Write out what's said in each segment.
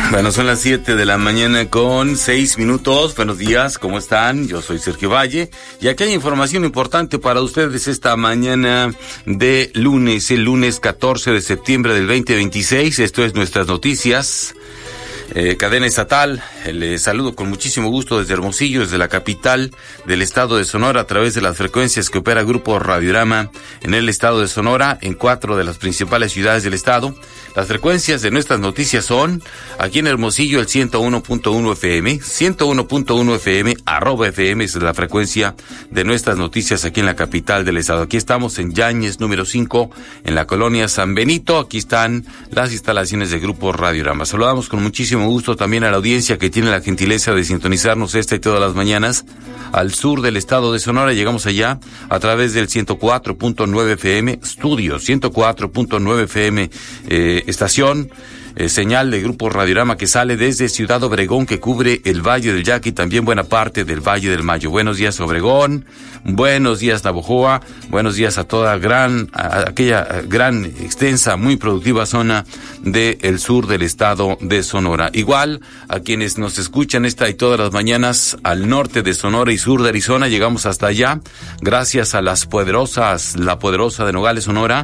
Bueno, son las 7 de la mañana con 6 minutos. Buenos días, ¿cómo están? Yo soy Sergio Valle y aquí hay información importante para ustedes esta mañana de lunes, el lunes 14 de septiembre del 2026. Esto es Nuestras Noticias. Cadena estatal, les saludo con muchísimo gusto desde Hermosillo, desde la capital del estado de Sonora, a través de las frecuencias que opera Grupo Radiorama en el estado de Sonora, en 4 de las principales ciudades del estado. Las frecuencias de Nuestras Noticias son, aquí en Hermosillo, el 101.1 FM, 101.1 FM, @FM es la frecuencia de Nuestras Noticias aquí en la capital del estado. Aquí estamos en Yáñez, número 5, en la colonia San Benito. Aquí están las instalaciones de Grupo Radiorama. Saludamos con muchísimo gusto también a la audiencia que tiene la gentileza de sintonizarnos esta y todas las mañanas al sur del estado de Sonora. Llegamos allá a través del 104.9 FM, estudio 104.9 FM, estación, señal de Grupo Radiorama que sale desde Ciudad Obregón, que cubre el Valle del Yaqui y también buena parte del Valle del Mayo. Buenos días, Obregón. Buenos días, Navojoa. Buenos días a toda aquella gran, extensa, muy productiva zona del sur del estado de Sonora. Igual a quienes nos escuchan esta y todas las mañanas al norte de Sonora y sur de Arizona. Llegamos hasta allá gracias a la poderosa de Nogales, Sonora,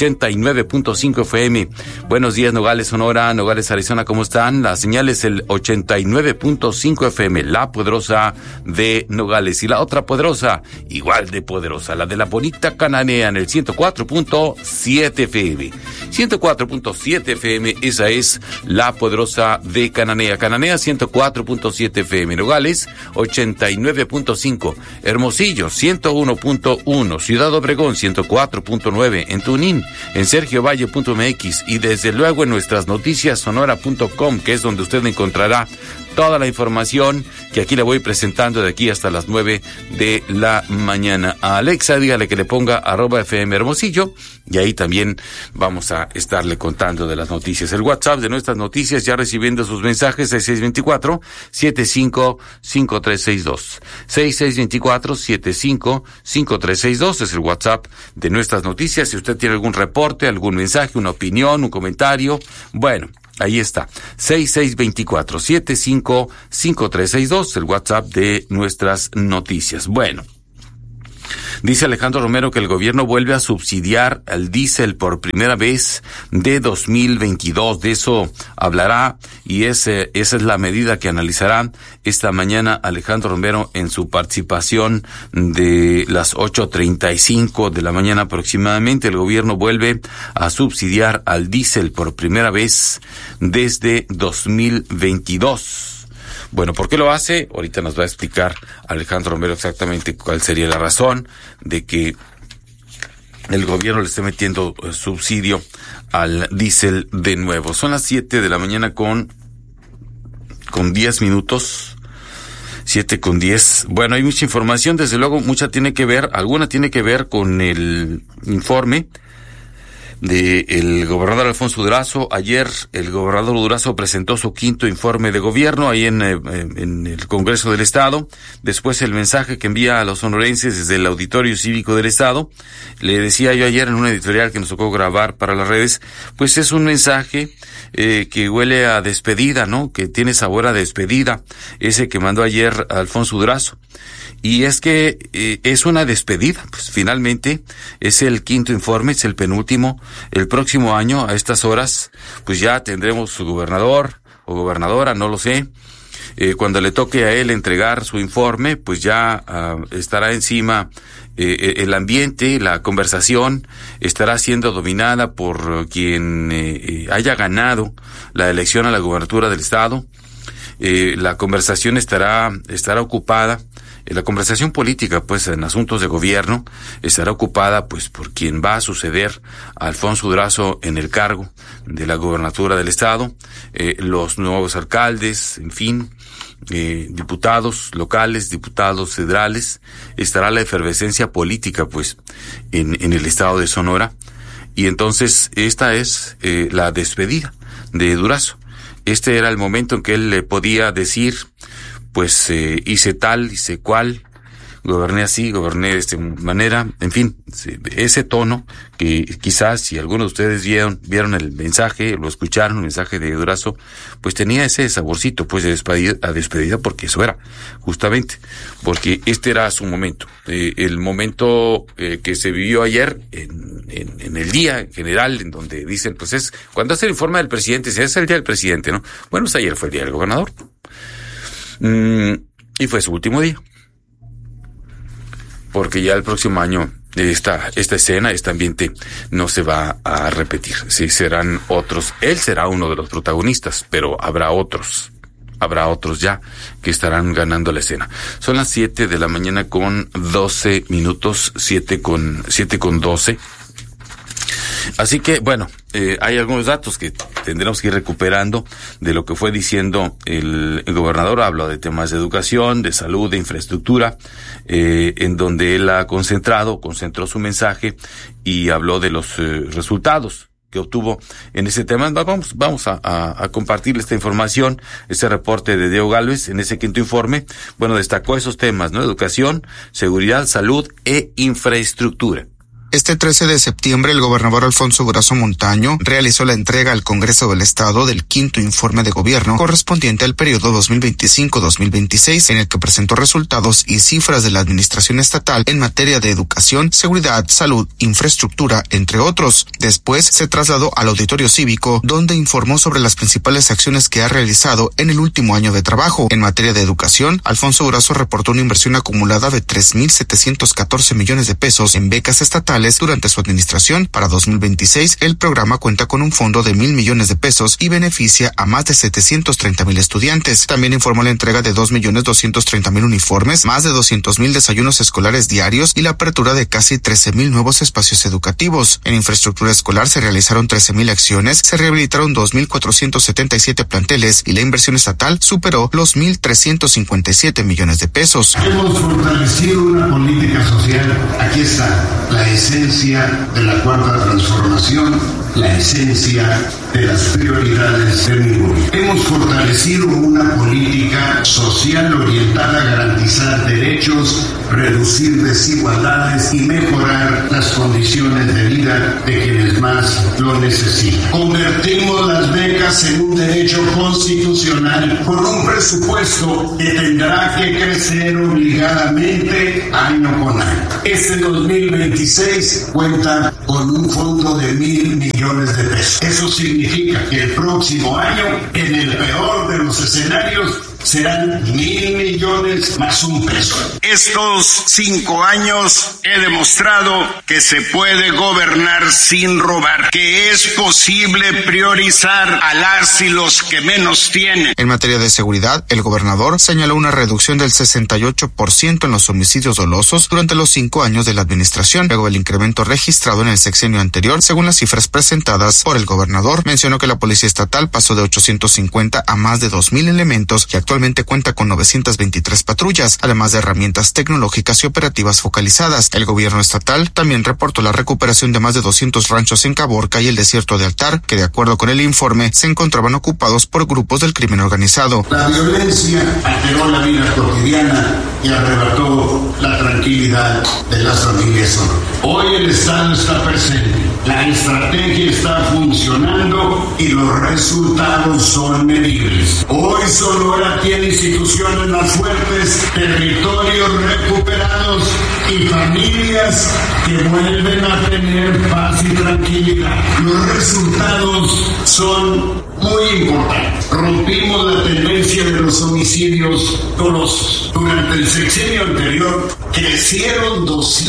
89.5 FM. Buenos días, Nogales, Sonora, Nogales, Arizona, ¿cómo están? La señal es el 89.5 FM, la poderosa de Nogales. Y la otra poderosa, igual de poderosa, la de la bonita Cananea, en el 104.7 FM. 104.7 FM, esa es la poderosa de Cananea. Cananea, 104.7 FM. Nogales, 89.5. Hermosillo, 101.1. Ciudad Obregón, 104.9. En Tunín, en sergiovalle.mx y desde luego en nuestras noticias sonora.com, que es donde usted encontrará toda la información que aquí le voy presentando de aquí hasta las 9 de la mañana. A Alexa, dígale que le ponga @FM Hermosillo y ahí también vamos a estarle contando de las noticias. El WhatsApp de Nuestras Noticias, ya recibiendo sus mensajes, es 6624-755362. 6624-755362 es el WhatsApp de Nuestras Noticias. Si usted tiene algún reporte, algún mensaje, una opinión, un comentario, bueno, ahí está, 6624-755362, el WhatsApp de Nuestras Noticias. Bueno, dice Alejandro Romero que el gobierno vuelve a subsidiar al diésel por primera vez de 2022. De eso hablará y esa es la medida que analizará esta mañana Alejandro Romero en su participación de las 8:35 de la mañana aproximadamente. El gobierno vuelve a subsidiar al diésel por primera vez desde 2022. Bueno, ¿por qué lo hace? Ahorita nos va a explicar Alejandro Romero exactamente cuál sería la razón de que el gobierno le esté metiendo subsidio al diésel de nuevo. Son las 7 de la mañana con 10 minutos. 7:10. Bueno, hay mucha información, desde luego, alguna tiene que ver con el informe del gobernador Alfonso Durazo. Ayer el gobernador Durazo presentó su 5º informe de gobierno ahí en el Congreso del Estado. Después el mensaje que envía a los sonorenses desde el Auditorio Cívico del Estado. Le decía yo ayer en una editorial que nos tocó grabar para las redes, pues es un mensaje que huele a despedida, ¿no? Que tiene sabor a despedida, ese que mandó ayer Alfonso Durazo. Y es que es una despedida, pues finalmente es el 5º informe, es el penúltimo. El próximo año, a estas horas, pues ya tendremos su gobernador o gobernadora, no lo sé. Cuando le toque a él entregar su informe, pues ya estará encima el ambiente, la conversación estará siendo dominada por quien haya ganado la elección a la gubernatura del estado. La conversación estará ocupada. La conversación política, pues, en asuntos de gobierno, estará ocupada, pues, por quien va a suceder a Alfonso Durazo en el cargo de la gobernatura del estado, los nuevos alcaldes, en fin, diputados locales, diputados federales. Estará la efervescencia política, pues, en el estado de Sonora. Y entonces, esta es la despedida de Durazo. Este era el momento en que él le podía decir, pues hice tal, hice cual, goberné así, goberné de esta manera, en fin, ese tono que quizás si algunos de ustedes vieron el mensaje, lo escucharon, el mensaje de Durazo, pues tenía ese saborcito, pues de despedida, porque eso era, justamente, porque este era su momento, el momento que se vivió ayer en el día en general, en donde dicen, pues es, cuando hace el informe del presidente, si es el día del presidente, ¿no? Bueno, pues ayer fue el día del gobernador. Y fue su último día. Porque ya el próximo año esta escena, este ambiente no se va a repetir. Sí, serán otros. Él será uno de los protagonistas, pero habrá otros ya que estarán ganando la escena. Son las 7 de la mañana con 12 minutos, 7 con 12. Así que, bueno, hay algunos datos que tendremos que ir recuperando de lo que fue diciendo el gobernador. Habló de temas de educación, de salud, de infraestructura, en donde él concentró su mensaje y habló de los resultados que obtuvo en ese tema. Vamos a compartir esta información, este reporte de Diego Gálvez en ese quinto informe. Bueno, destacó esos temas, ¿no? Educación, seguridad, salud e infraestructura. Este 13 de septiembre, el gobernador Alfonso Durazo Montaño realizó la entrega al Congreso del Estado del quinto informe de gobierno correspondiente al periodo 2025-2026, en el que presentó resultados y cifras de la administración estatal en materia de educación, seguridad, salud, infraestructura, entre otros. Después se trasladó al auditorio cívico, donde informó sobre las principales acciones que ha realizado en el último año de trabajo. En materia de educación, Alfonso Durazo reportó una inversión acumulada de 3,714 millones de pesos en becas estatales durante su administración. Para 2026, el programa cuenta con un fondo de 1,000 millones de pesos y beneficia a más de 730,000 estudiantes. También informó la entrega de 2,230,000 uniformes, más de 200,000 desayunos escolares diarios y la apertura de casi 13,000 nuevos espacios educativos. En infraestructura escolar se realizaron 13,000 acciones, se rehabilitaron 2,477 planteles y la inversión estatal superó los 1,357 millones de pesos. Hemos fortalecido una política social. Aquí está la esencia de la cuarta transformación, la esencia de las prioridades de mi gobierno. Hemos fortalecido una política social orientada a garantizar derechos, reducir desigualdades y mejorar las condiciones de vida de quienes más lo necesitan. Convertimos las becas en un derecho constitucional con un presupuesto que tendrá que crecer obligadamente año con año. Este 2026 cuenta con un fondo de 1,000 millones de pesos. Eso significa que el próximo año, en el peor de los escenarios, serán 1,000 millones más un peso. Estos 5 años he demostrado que se puede gobernar sin robar, que es posible priorizar a las y los que menos tienen. En materia de seguridad, el gobernador señaló una reducción del 68% en los homicidios dolosos durante los 5 años de la administración, luego del incremento registrado en el sexenio anterior. Según las cifras presentadas por el gobernador, mencionó que la Policía Estatal pasó de 850 a más de 2,000 elementos y actualmente cuenta con 923 patrullas, además de herramientas tecnológicas y operativas focalizadas. El gobierno estatal también reportó la recuperación de más de 200 ranchos en Caborca y el desierto de Altar, que de acuerdo con el informe se encontraban ocupados por grupos del crimen organizado. La violencia alteró la vida cotidiana y arrebató la tranquilidad de las familias. Hoy el Estado está presente, la estrategia está funcionando y los resultados son medibles. Hoy Sonora tiene instituciones más fuertes, territorios recuperados y familias que vuelven a tener paz y tranquilidad. Los resultados son muy importantes. Rompimos la tendencia de los homicidios dolosos. Durante el sexenio anterior crecieron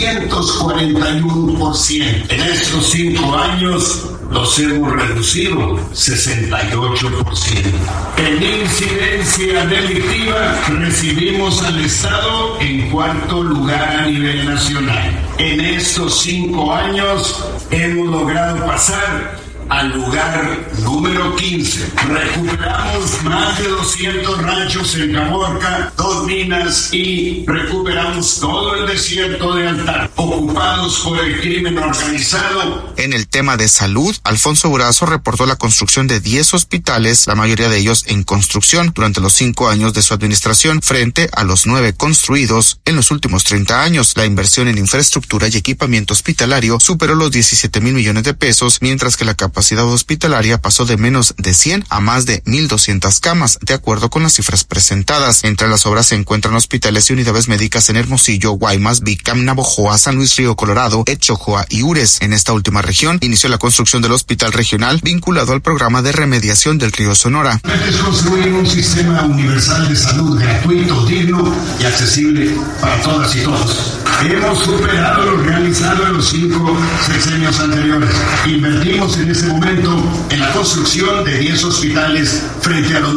241%. En estos 5 años los hemos reducido 68%. En incidencia delictiva recibimos al Estado en 4º lugar a nivel nacional. En estos 5 años hemos logrado pasar al lugar número 15. Recuperamos más de 200 ranchos en Caborca, 2 minas y recuperamos todo el desierto de Altar. ocupados por el crimen organizado. En el tema de salud, Alfonso Durazo reportó la construcción de 10 hospitales, la mayoría de ellos en construcción, durante los 5 años de su administración, frente a los 9 construidos en los últimos 30 años. La inversión en infraestructura y equipamiento hospitalario superó los 17,000 millones de pesos, mientras que la capacidad hospitalaria pasó de menos de 100 a más de 1,200 camas, de acuerdo con las cifras presentadas. Entre las obras se encuentran hospitales y unidades médicas en Hermosillo, Guaymas, Bicam, Navojoa, San Luis Río Colorado, Etchojoa y Ures. En esta última región inició la construcción del hospital regional vinculado al programa de remediación del río Sonora. Es construir un sistema universal de salud gratuito, digno y accesible para todas y todos. Hemos superado lo realizado en los 5 sexenios anteriores. Invertimos en ese momento en la construcción de 10 hospitales frente a los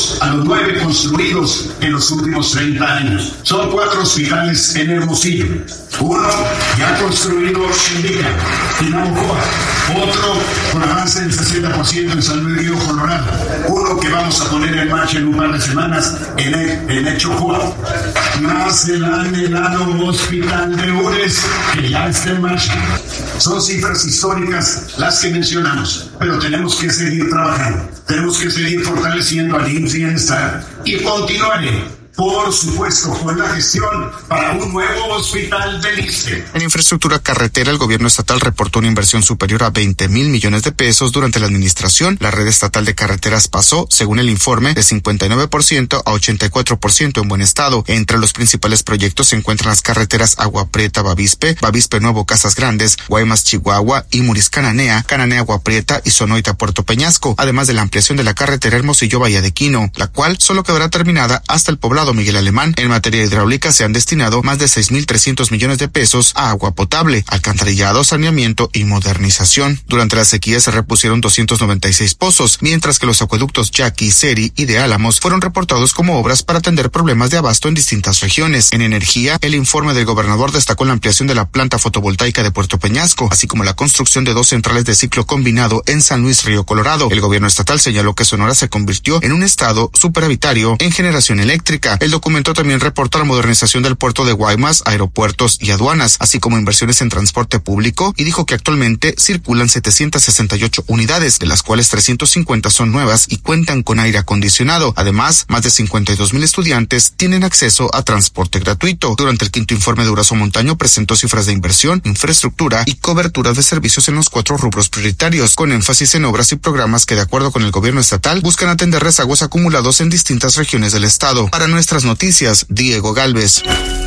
9 construidos en los últimos 30 años. Son 4 hospitales en Hermosillo. Uno ya construido en Villa, en Navojoa. Otro con avance del 60% en San Luis Río Colorado. Uno que vamos a poner en marcha en un par de semanas en Etchojoa. Más el anhelado hospital de Ures, que ya está en marcha. Son cifras históricas las que mencionamos, pero tenemos que seguir trabajando. Tenemos que seguir fortaleciendo al IMSS Bienestar y continuaré, por supuesto, con la gestión para un nuevo hospital del ISSSTE. En infraestructura carretera, el gobierno estatal reportó una inversión superior a 20,000 millones de pesos durante la administración. La red estatal de carreteras pasó, según el informe, de 59% a 84% en buen estado. Entre los principales proyectos se encuentran las carreteras Agua Prieta Bavispe, Bavispe Nuevo Casas Grandes, Guaymas Chihuahua, Imuris Cananea, Cananea Agua Prieta y Sonoita Puerto Peñasco, además de la ampliación de la carretera Hermosillo Bahía de Quino, la cual solo quedará terminada hasta el poblado Miguel Alemán. En materia hidráulica se han destinado más de 6,300 millones de pesos a agua potable, alcantarillado, saneamiento y modernización. Durante la sequía se repusieron 296 pozos, mientras que los acueductos Yaqui, Seri y de Álamos fueron reportados como obras para atender problemas de abasto en distintas regiones. En energía, el informe del gobernador destacó la ampliación de la planta fotovoltaica de Puerto Peñasco, así como la construcción de 2 centrales de ciclo combinado en San Luis Río Colorado. El gobierno estatal señaló que Sonora se convirtió en un estado superavitario en generación eléctrica. El documento también reporta la modernización del puerto de Guaymas, aeropuertos y aduanas, así como inversiones en transporte público, y dijo que actualmente circulan 768 unidades, de las cuales 350 son nuevas y cuentan con aire acondicionado. Además, más de 52,000 estudiantes tienen acceso a transporte gratuito. Durante el quinto informe de Durazo Montaño presentó cifras de inversión, infraestructura y cobertura de servicios en los 4 rubros prioritarios, con énfasis en obras y programas que, de acuerdo con el gobierno estatal, buscan atender rezagos acumulados en distintas regiones del estado. Para nuestras noticias, Diego Galvez.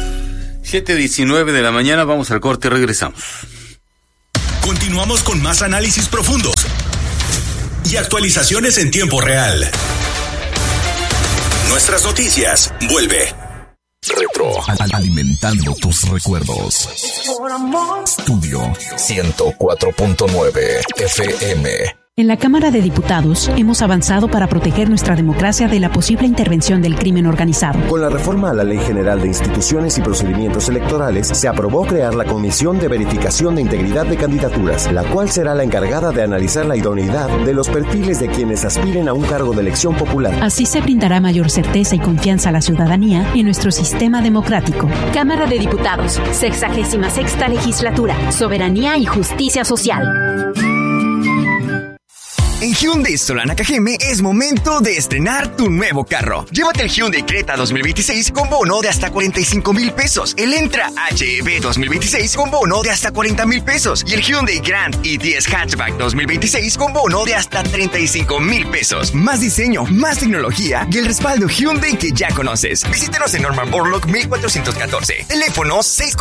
7:19 de la mañana, vamos al corte y regresamos. Continuamos con más análisis profundos y actualizaciones en tiempo real. Nuestras noticias, vuelve. Retro. Alimentando tus recuerdos. Estudio 104.9 FM. En la Cámara de Diputados hemos avanzado para proteger nuestra democracia de la posible intervención del crimen organizado. Con la reforma a la Ley General de Instituciones y Procedimientos Electorales, se aprobó crear la Comisión de Verificación de Integridad de Candidaturas, la cual será la encargada de analizar la idoneidad de los perfiles de quienes aspiren a un cargo de elección popular. Así se brindará mayor certeza y confianza a la ciudadanía en nuestro sistema democrático. Cámara de Diputados, 66ª Legislatura, Soberanía y Justicia Social. En Hyundai Solana Cajeme es momento de estrenar tu nuevo carro. Llévate el Hyundai Creta 2026 con bono de hasta 45,000 pesos. El Entra HEV 2026 con bono de hasta 40,000 pesos. Y el Hyundai Grand i10 Hatchback 2026 con bono de hasta 35,000 pesos. Más diseño, más tecnología y el respaldo Hyundai que ya conoces. Visítanos en Norman Borlaug 1414. Teléfono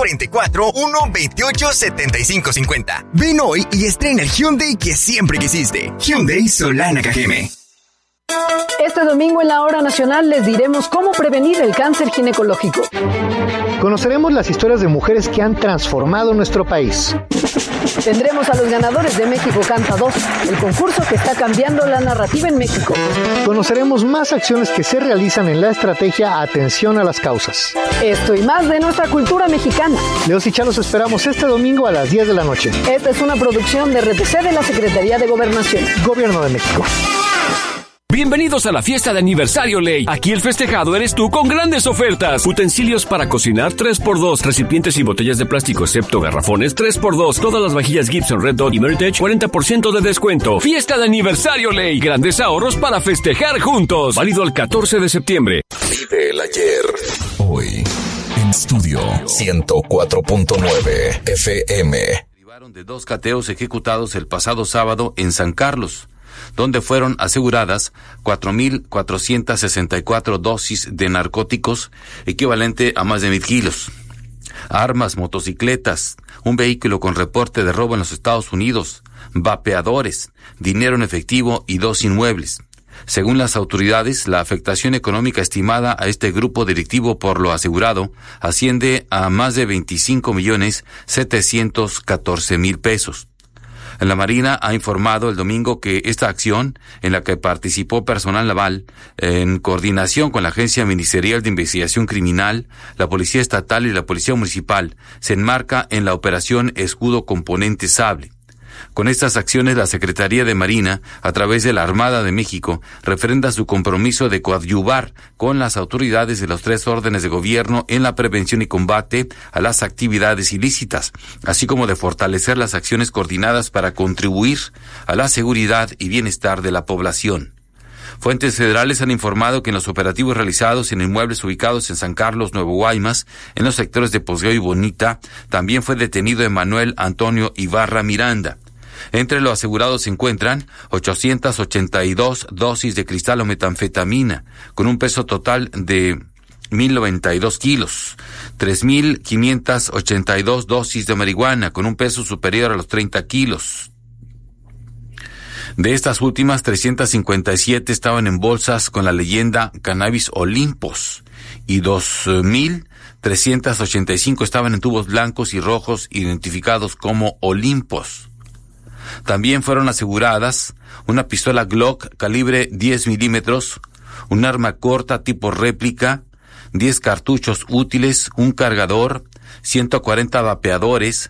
644-128-7550. Ven hoy y estrena el Hyundai que siempre quisiste. Hyundai Solana Cajeme. Este domingo en la Hora Nacional les diremos cómo prevenir el cáncer ginecológico. Conoceremos las historias de mujeres que han transformado nuestro país. Tendremos a los ganadores de México Canta 2, el concurso que está cambiando la narrativa en México. Conoceremos más acciones que se realizan en la estrategia Atención a las Causas. Esto y más de nuestra cultura mexicana. Leos y Chá los esperamos este domingo a las 10 de la noche. Esta es una producción de RTC de la Secretaría de Gobernación. Gobierno de México. Bienvenidos a la fiesta de aniversario Ley. Aquí el festejado eres tú con grandes ofertas. Utensilios para cocinar 3x2. Recipientes y botellas de plástico excepto garrafones 3x2. Todas las vajillas Gibson, Red Dot y Meritage 40% de descuento. Fiesta de aniversario Ley. Grandes ahorros para festejar juntos. Válido el 14 de septiembre. Vive el ayer. Hoy en Estudio 104.9 FM. Derivaron de 2 cateos ejecutados el pasado sábado en San Carlos, donde fueron aseguradas 4.464 dosis de narcóticos, equivalente a más de 1,000 kilos. Armas, motocicletas, un vehículo con reporte de robo en los Estados Unidos, vapeadores, dinero en efectivo y 2 inmuebles. Según las autoridades, la afectación económica estimada a este grupo delictivo por lo asegurado asciende a más de 25.714.000 pesos. La Marina ha informado el domingo que esta acción, en la que participó personal naval, en coordinación con la Agencia Ministerial de Investigación Criminal, la Policía Estatal y la Policía Municipal, se enmarca en la Operación Escudo Componente Sable. Con estas acciones, la Secretaría de Marina, a través de la Armada de México, refrenda su compromiso de coadyuvar con las autoridades de los 3 órdenes de gobierno en la prevención y combate a las actividades ilícitas, así como de fortalecer las acciones coordinadas para contribuir a la seguridad y bienestar de la población. Fuentes federales han informado que en los operativos realizados en inmuebles ubicados en San Carlos, Nuevo Guaymas, en los sectores de Posgreo y Bonita, también fue detenido Emanuel Antonio Ibarra Miranda. Entre los asegurados se encuentran 882 dosis de cristal o metanfetamina, con un peso total de 1,092 kilos, 3,582 dosis de marihuana, con un peso superior a los 30 kilos. De estas últimas, 357 estaban en bolsas con la leyenda Cannabis Olympus y 2,385 estaban en tubos blancos y rojos identificados como Olympus. También fueron aseguradas una pistola Glock calibre 10 milímetros, un arma corta tipo réplica, 10 cartuchos útiles, un cargador, 140 vapeadores,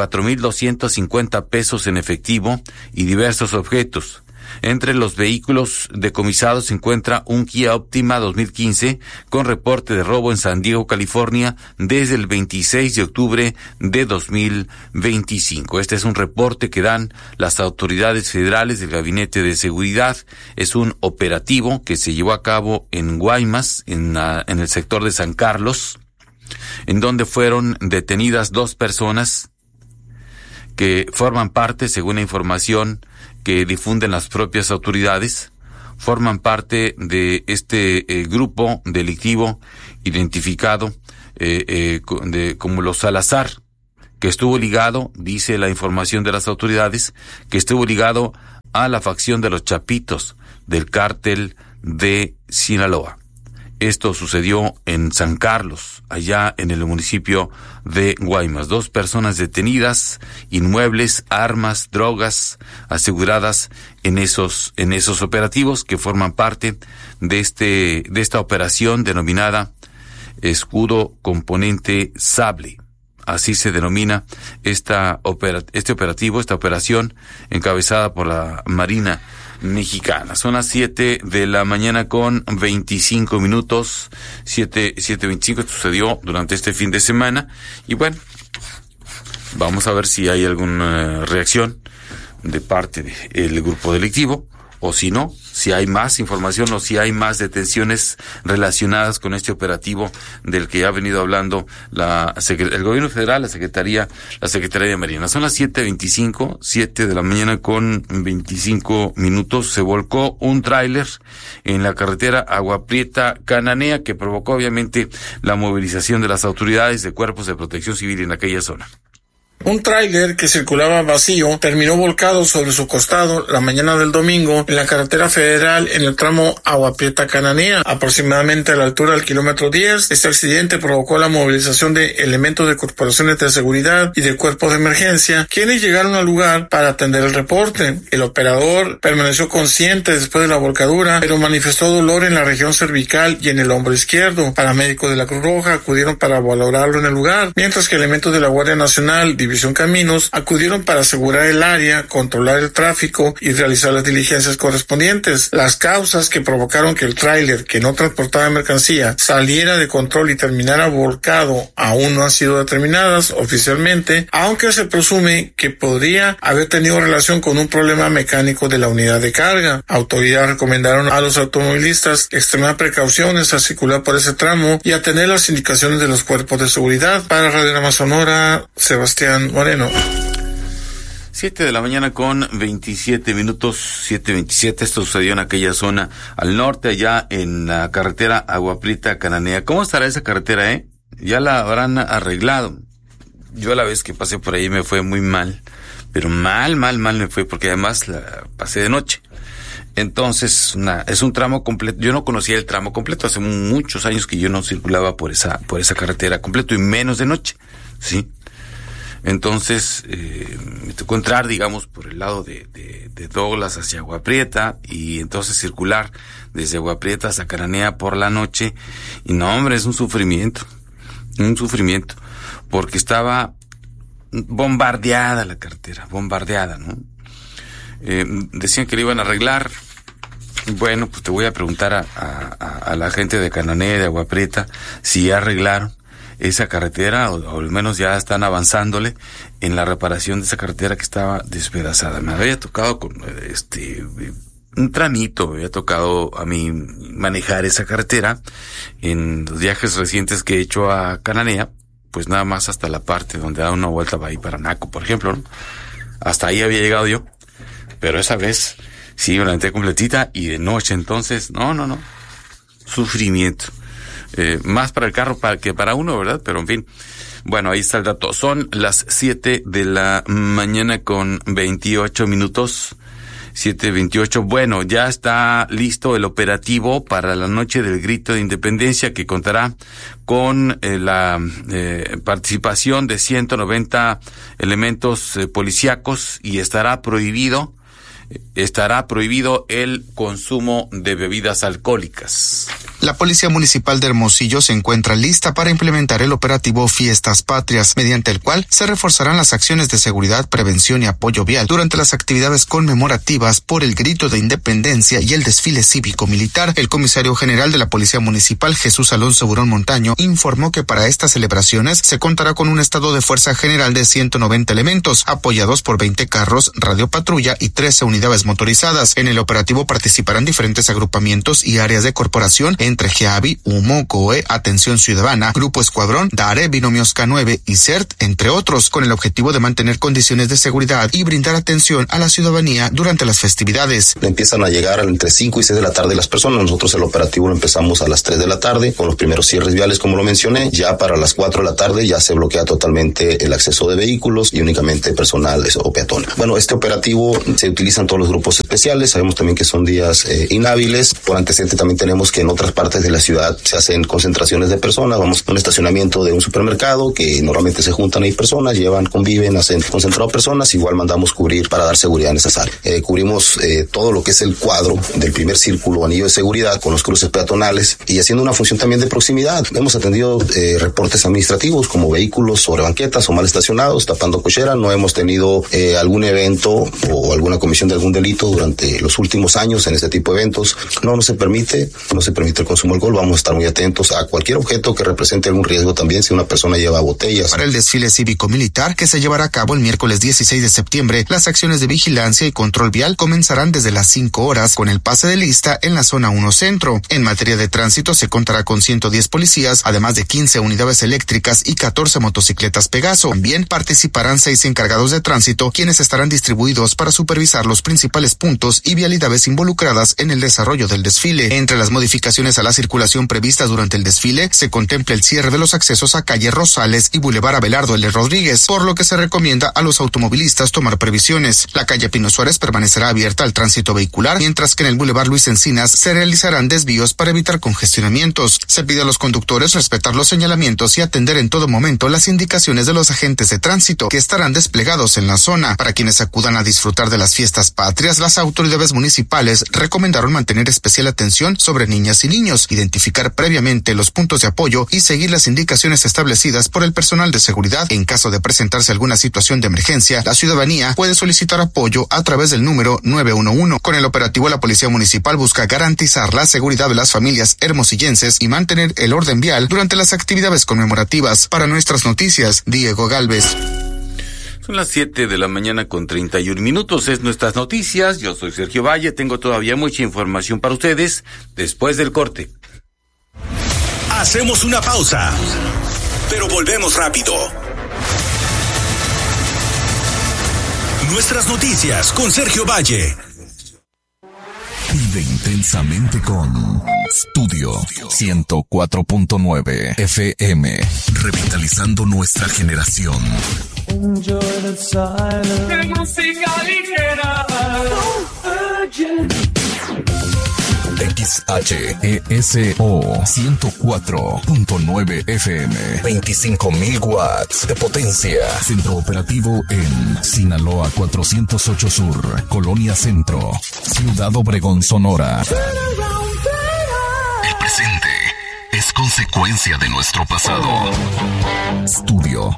4,250 pesos en efectivo y diversos objetos. Entre los vehículos decomisados se encuentra un Kia Optima 2015 con reporte de robo en San Diego, California, desde el 26 de octubre de 2025. Este es un reporte que dan las autoridades federales del Gabinete de Seguridad. Es un operativo que se llevó a cabo en Guaymas, en el sector de San Carlos, en donde fueron detenidas 2 personas que forman parte, según la información que difunden las propias autoridades, forman parte de este grupo delictivo identificado como los Salazar, que estuvo ligado, dice la información de las autoridades, que estuvo ligado a la facción de los Chapitos del cártel de Sinaloa. Esto sucedió en San Carlos, allá en el municipio de Guaymas. 2 personas detenidas, inmuebles, armas, drogas aseguradas en esos operativos que forman parte de esta operación denominada Escudo Componente Sable. Así se denomina este operativo, esta operación encabezada por la Marina Mexicana. Son las 7 de la mañana con 25 minutos, 7:25. Esto sucedió durante este fin de semana y bueno, vamos a ver si hay alguna reacción de parte del grupo delictivo o si no, si hay más información o si hay más detenciones relacionadas con este operativo del que ha venido hablando el gobierno federal, la Secretaría de Marina. Son las 7:25, 7 de la mañana con 25 minutos. Se volcó un tráiler en la carretera Agua Prieta Cananea que provocó obviamente la movilización de las autoridades de cuerpos de protección civil en aquella zona. Un tráiler que circulaba vacío terminó volcado sobre su costado la mañana del domingo en la carretera federal en el tramo Agua Prieta Cananea, aproximadamente a la altura del kilómetro 10. Este accidente provocó la movilización de elementos de corporaciones de seguridad y de cuerpos de emergencia, quienes llegaron al lugar para atender el reporte. El operador permaneció consciente después de la volcadura, pero manifestó dolor en la región cervical y en el hombro izquierdo. Paramédicos de la Cruz Roja acudieron para valorarlo en el lugar, mientras que elementos de la Guardia Nacional, División Caminos acudieron para asegurar el área, controlar el tráfico y realizar las diligencias correspondientes. Las causas que provocaron que el tráiler, que no transportaba mercancía, saliera de control y terminara volcado aún no han sido determinadas oficialmente, aunque se presume que podría haber tenido relación con un problema mecánico de la unidad de carga. Autoridades recomendaron a los automovilistas extremar precauciones al circular por ese tramo y atender las indicaciones de los cuerpos de seguridad. Para Radio Nama Sonora, Sebastián Moreno. 7 de la mañana con 27 minutos, 7:27. Esto sucedió en aquella zona al norte, allá en la carretera Agua Prieta Cananea. ¿Cómo estará esa carretera, Ya la habrán arreglado. Yo la vez que pasé por ahí me fue muy mal, pero mal me fue, porque además la pasé de noche. Entonces, es un tramo completo. Yo no conocía el tramo completo. Hace muchos años que yo no circulaba por esa carretera completo, y menos de noche, ¿sí? Entonces, me tocó entrar, digamos, por el lado de Douglas hacia Agua Prieta, y entonces circular desde Agua Prieta hasta Cananea por la noche. Y no, hombre, es un sufrimiento, porque estaba bombardeada la carretera, ¿no? Decían que lo iban a arreglar. Bueno, pues te voy a preguntar a la gente de Cananea, de Agua Prieta, si ya arreglaron esa carretera, o al menos ya están avanzándole en la reparación de esa carretera que estaba despedazada. Me había tocado con un tramito, me había tocado a mí manejar esa carretera en los viajes recientes que he hecho a Cananea, pues nada más hasta la parte donde da una vuelta para ahí para Naco, por ejemplo, ¿no? Hasta ahí había llegado yo, pero esa vez sí me la aventé completita y de noche. Entonces, no, sufrimiento. Más para el carro que para uno, ¿verdad? Pero en fin, bueno, ahí está el dato. Son las 7 de la mañana con 28 minutos. 7:28. Bueno, ya está listo el operativo para la noche del Grito de Independencia, que contará con la participación de 190 elementos policíacos, y estará prohibido el consumo de bebidas alcohólicas. La Policía Municipal de Hermosillo se encuentra lista para implementar el operativo Fiestas Patrias, mediante el cual se reforzarán las acciones de seguridad, prevención y apoyo vial durante las actividades conmemorativas por el Grito de Independencia y el desfile cívico-militar. El comisario general de la Policía Municipal, Jesús Alonso Burón Montaño, informó que para estas celebraciones se contará con un estado de fuerza general de 190 elementos, apoyados por 20 carros, radiopatrulla y 13 unidades motorizadas. En el operativo participarán diferentes agrupamientos y áreas de corporación, entre GEAVI, HUMO, COE, Atención Ciudadana, Grupo Escuadrón, DARE, Binomios K9 y CERT, entre otros, con el objetivo de mantener condiciones de seguridad y brindar atención a la ciudadanía durante las festividades. Empiezan a llegar entre 5 y 6 de la tarde las personas. Nosotros el operativo lo empezamos a las 3 de la tarde, con los primeros cierres viales, como lo mencioné. Ya para las 4 de la tarde ya se bloquea totalmente el acceso de vehículos y únicamente personal o peatón. Bueno, este operativo se utilizan todos los grupos especiales. Sabemos también que son días inhábiles. Por antecedente también tenemos que en otras partes de la ciudad se hacen concentraciones de personas. Vamos a un estacionamiento de un supermercado que normalmente se juntan ahí personas, conviven, hacen concentrado personas. Igual mandamos cubrir para dar seguridad necesaria. Cubrimos todo lo que es el cuadro del primer círculo anillo de seguridad con los cruces peatonales y haciendo una función también de proximidad. Hemos atendido reportes administrativos como vehículos sobre banquetas o mal estacionados, tapando cochera. No hemos tenido algún evento o alguna comisión de algún delito durante los últimos años en este tipo de eventos. No se permite el consumo de alcohol. Vamos a estar muy atentos a cualquier objeto que represente algún riesgo también si una persona lleva botellas. Para el desfile cívico-militar, que se llevará a cabo el miércoles 16 de septiembre, las acciones de vigilancia y control vial comenzarán desde las 5 horas con el pase de lista en la zona 1 centro. En materia de tránsito se contará con 110 policías, además de 15 unidades eléctricas y 14 motocicletas Pegaso. También participarán 6 encargados de tránsito, quienes estarán distribuidos para supervisar los principales puntos y vialidades involucradas en el desarrollo del desfile. Entre las modificaciones a la circulación previstas durante el desfile se contempla el cierre de los accesos a calle Rosales y Boulevard Abelardo L. Rodríguez, por lo que se recomienda a los automovilistas tomar previsiones. La calle Pino Suárez permanecerá abierta al tránsito vehicular, mientras que en el Boulevard Luis Encinas se realizarán desvíos para evitar congestionamientos. Se pide a los conductores respetar los señalamientos y atender en todo momento las indicaciones de los agentes de tránsito que estarán desplegados en la zona. Para quienes acudan a disfrutar de las fiestas Patrias, las autoridades municipales recomendaron mantener especial atención sobre niñas y niños, identificar previamente los puntos de apoyo y seguir las indicaciones establecidas por el personal de seguridad. En caso de presentarse alguna situación de emergencia, la ciudadanía puede solicitar apoyo a través del número 911. Con el operativo, la Policía Municipal busca garantizar la seguridad de las familias hermosillenses y mantener el orden vial durante las actividades conmemorativas. Para Nuestras Noticias, Diego Galvez. Son las 7 de la mañana con 31 minutos. Es Nuestras Noticias. Yo soy Sergio Valle. Tengo todavía mucha información para ustedes después del corte. Hacemos una pausa, pero volvemos rápido. Nuestras Noticias con Sergio Valle. Vive intensamente con Studio 104.9 FM, revitalizando nuestra generación. Música ligera. XHESO 104.9 FM, 25,000 watts de potencia. Centro operativo en Sinaloa 408 Sur, Colonia Centro, Ciudad Obregón, Sonora. El presente es consecuencia de nuestro pasado. Studio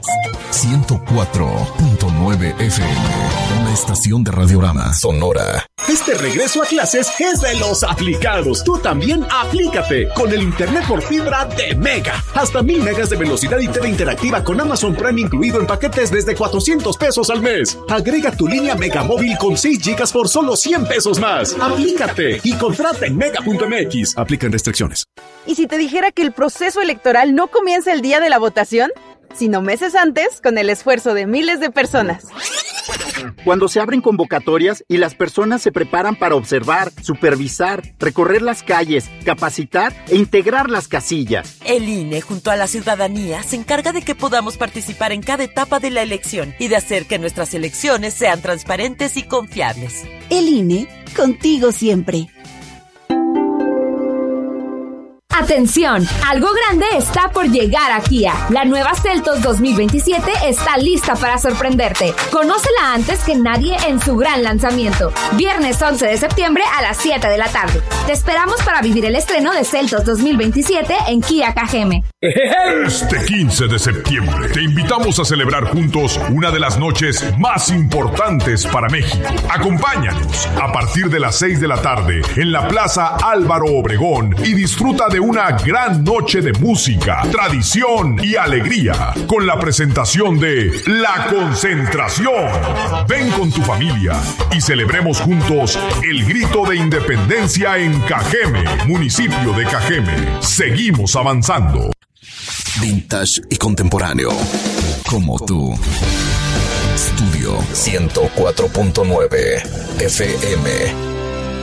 104.9 FM, una estación de Radiorama Sonora. Este regreso a clases es de los aplicados. Tú también aplícate con el internet por fibra de Mega. Hasta 1000 megas de velocidad y TV interactiva con Amazon Prime incluido en paquetes desde $400 al mes. Agrega tu línea Mega Móvil con 6 gigas por solo $100 más. Aplícate y contrata en mega.mx. Aplican restricciones. ¿Y si te dijera que el proceso electoral no comienza el día de la votación, sino meses antes, con el esfuerzo de miles de personas? Cuando se abren convocatorias y las personas se preparan para observar, supervisar, recorrer las calles, capacitar e integrar las casillas. El INE, junto a la ciudadanía, se encarga de que podamos participar en cada etapa de la elección y de hacer que nuestras elecciones sean transparentes y confiables. El INE, contigo siempre. ¡Atención! Algo grande está por llegar a Kia. La nueva Seltos 2027 está lista para sorprenderte. Conócela antes que nadie en su gran lanzamiento. Viernes 11 de septiembre a las 7 de la tarde. Te esperamos para vivir el estreno de Seltos 2027 en Kia KGM. Este 15 de septiembre te invitamos a celebrar juntos una de las noches más importantes para México. Acompáñanos a partir de las 6 de la tarde en la Plaza Álvaro Obregón y disfruta de una gran noche de música, tradición y alegría con la presentación de La Concentración. Ven con tu familia y celebremos juntos el grito de independencia en Cajeme, municipio de Cajeme. Seguimos avanzando. Vintage y contemporáneo, como tú. Studio 104.9 FM.